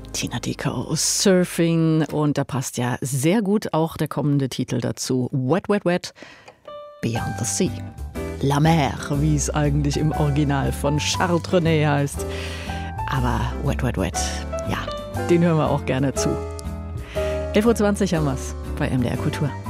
Tina Dickow, Surfing. Und da passt ja sehr gut auch der kommende Titel dazu. Wet, Wet, Wet, Beyond the Sea. La Mer, wie es eigentlich im Original von Charles Trenet heißt. Aber Wet, Wet, Wet, ja, den hören wir auch gerne zu. 11.20 Uhr haben wir's bei MDR Kultur.